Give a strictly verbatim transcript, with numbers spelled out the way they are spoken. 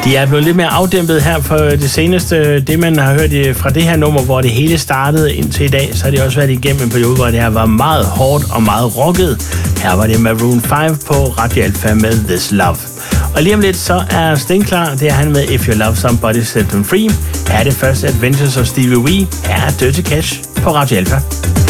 De er blevet lidt mere afdæmpet her for det seneste. Det, man har hørt fra det her nummer, hvor det hele startede indtil i dag, så har de også været igennem en periode, hvor det her var meget hårdt og meget rocket. Her var det Maroon fem på Radio Alpha med This Love. Og lige om lidt, så er Sting klar. Det er han med If You Love Somebody Set Them Free. Her er det første Adventures of Stevie Wee. Her er Dirty Cash på Radio Alpha.